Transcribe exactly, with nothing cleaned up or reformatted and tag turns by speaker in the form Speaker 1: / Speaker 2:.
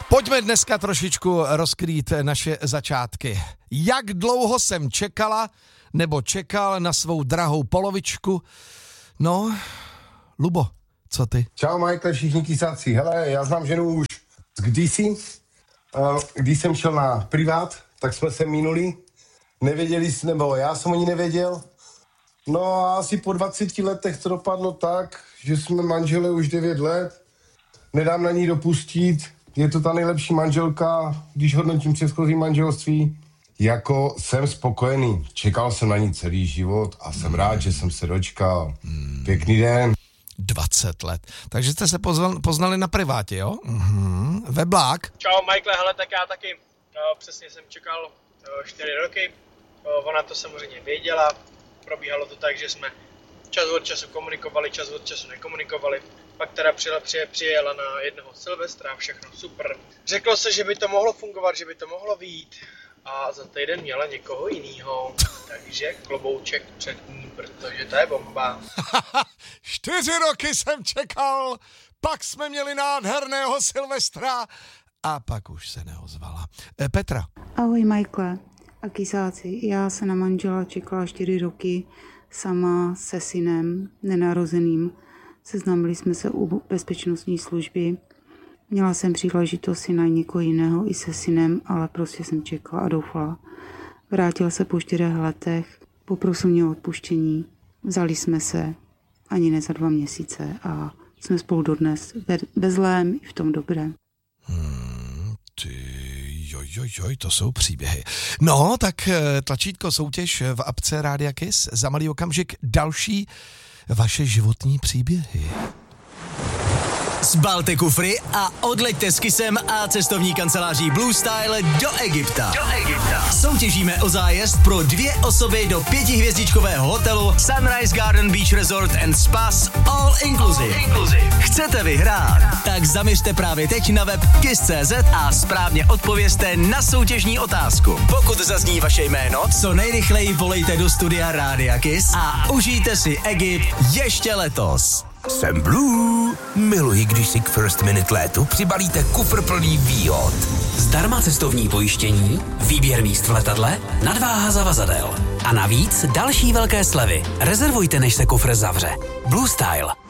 Speaker 1: Pojďme dneska trošičku rozkrýt naše začátky. Jak dlouho jsem čekala, nebo čekal na svou drahou polovičku? No, Lubo, co ty?
Speaker 2: Čau, Michael, všichni kysáci. Hele, já znám ženu už z kdysi. Když jsem šel na privát, tak jsme se minuli. Nevěděli, nebo já jsem o ní nevěděl. No a asi po dvaceti letech to dopadlo tak, že jsme manželé už devět let. Nedám na ní dopustit. Je to ta nejlepší manželka, když hodnotím předchozí manželství. Jako jsem spokojený. Čekal jsem na ní celý život a jsem rád, že jsem se dočkal. Pěkný den.
Speaker 1: dvacet let. Takže jste se pozval, poznali na privátě, jo? Mhm. Veblák.
Speaker 3: Čau, Michael, hele, tak já taky. No, přesně jsem čekal čtyři roky. Ona to samozřejmě věděla. Probíhalo to tak, že jsme čas od času komunikovali, čas od času nekomunikovali. Pak teda přijela, přijela na jednoho Silvestra, všechno super. Řeklo se, že by to mohlo fungovat, že by to mohlo vyjít. A za týden měla někoho jinýho. Takže klobouček před ní, protože to je bomba.
Speaker 1: Čtyři roky jsem čekal, pak jsme měli nádherného Silvestra a pak už se neozvala. E, Petra.
Speaker 4: Ahoj, Michael a kysáci. Já se na manžela čekala čtyři roky sama se synem nenarozeným. Seznámili jsme se u bezpečnostní služby. Měla jsem příležitost si na někoho jiného i se synem, ale prostě jsem čekala a doufala. Vrátil se po čtyřech letech, poprosil mě o odpuštění. Vzali jsme se ani ne za dva měsíce a jsme spolu dodnes ve, ve zlém i v tom dobrém.
Speaker 1: Hmm, ty, joj, joj, joj, to jsou příběhy. No, tak tlačítko soutěž v apce Rádia Kiss. Za malý okamžik další vaše životní příběhy.
Speaker 5: Zbalte kufry a odleďte s Kissem a cestovní kanceláří Blue Style do Egypta. Do Egypta. Soutěžíme o zájezd pro dvě osoby do pětihvězdičkového hotelu Sunrise Garden Beach Resort and Spas All Inclusive. All inclusive. Chcete vyhrát? Tak zaměřte právě teď na web kiss tečka cé zet a správně odpovězte na soutěžní otázku. Pokud zazní vaše jméno, co nejrychleji volejte do studia Rádia Kiss a užijte si Egypt ještě letos.
Speaker 6: Jsem Blue. Miluji, když si k First Minute létu přibalíte kufr plný výhod.
Speaker 7: Zdarma cestovní pojištění, výběr míst v letadle, nadváha zavazadel. A navíc další velké slevy. Rezervujte, než se kufr zavře. Blue Style.